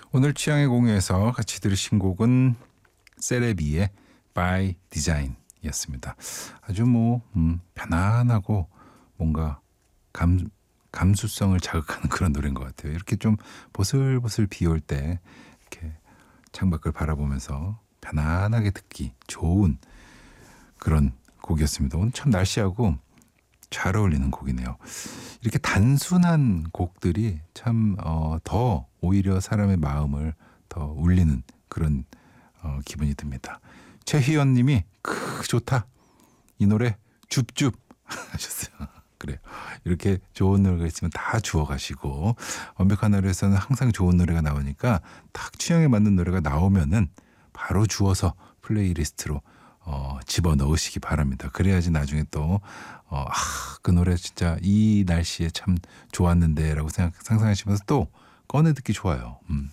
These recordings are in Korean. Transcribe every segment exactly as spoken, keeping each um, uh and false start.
오늘 취향의 공유에서 같이 들으신 곡은 세레비의 By Design이었습니다. 아주 뭐 음, 편안하고 뭔가 감, 감수성을 자극하는 그런 노래인 것 같아요. 이렇게 좀 보슬보슬 비 올 때 이렇게 창밖을 바라보면서 편안하게 듣기 좋은 그런 곡이었습니다. 오늘 참 날씨하고 잘 어울리는 곡이네요. 이렇게 단순한 곡들이 참 어, 더 오히려 사람의 마음을 더 울리는 그런 어, 기분이 듭니다. 최희연 님이 크 좋다. 이 노래 줍줍 하셨어요. 그래요. 이렇게 좋은 노래가 있으면 다 주워가시고 완벽한 하루에서는 항상 좋은 노래가 나오니까 딱 취향에 맞는 노래가 나오면은 바로 주워서 플레이리스트로 어, 집어넣으시기 바랍니다. 그래야지 나중에 또 어, 아, 그 노래 진짜 이 날씨에 참 좋았는데 라고 생각, 상상하시면서 또 꺼내 듣기 좋아요. 음.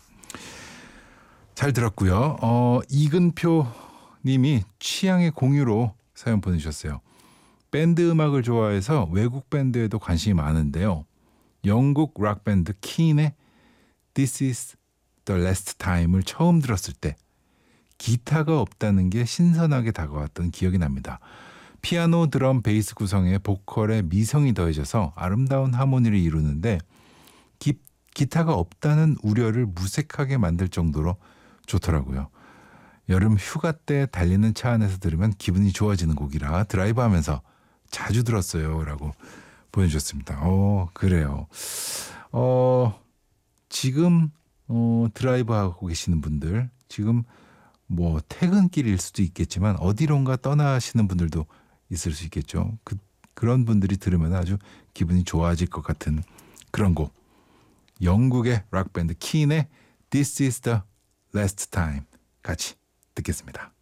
잘 들었고요. 어, 이근표 님이 취향의 공유로 사연 보내주셨어요. 밴드 음악을 좋아해서 외국 밴드에도 관심이 많은데요. 영국 락밴드 킨의 This is the last time을 처음 들었을 때 기타가 없다는 게 신선하게 다가왔던 기억이 납니다. 피아노, 드럼, 베이스 구성에 보컬에 미성이 더해져서 아름다운 하모니를 이루는데 기, 기타가 없다는 우려를 무색하게 만들 정도로 좋더라고요. 여름 휴가 때 달리는 차 안에서 들으면 기분이 좋아지는 곡이라 드라이브하면서 자주 들었어요 라고 보내주셨습니다. 어 그래요. 어 지금 어, 드라이브하고 계시는 분들 지금 뭐 퇴근길일 수도 있겠지만 어디론가 떠나시는 분들도 있을 수 있겠죠. 그, 그런 분들이 들으면 아주 기분이 좋아질 것 같은 그런 곡. 영국의 락밴드 킨의 This is the last time 같이 듣겠습니다.